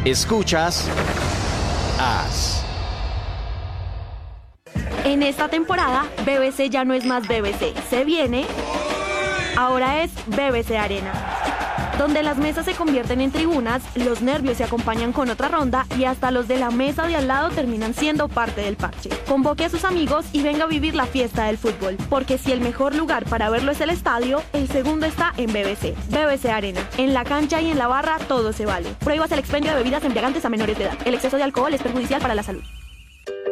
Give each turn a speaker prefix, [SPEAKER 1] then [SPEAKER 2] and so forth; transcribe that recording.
[SPEAKER 1] Escuchas As.
[SPEAKER 2] En esta temporada, BBC ya no es más BBC. Se viene, ahora es BBC Arena, donde las mesas se convierten en tribunas, los nervios se acompañan con otra ronda y hasta los de la mesa de al lado terminan siendo parte del parche. Convoque a sus amigos y venga a vivir la fiesta del fútbol, porque si el mejor lugar para verlo es el estadio, el segundo está en BBC. BBC Arena. En la cancha y en la barra todo se vale. Prohíbas el expendio de bebidas embriagantes a menores de edad. El exceso de alcohol es perjudicial para la salud.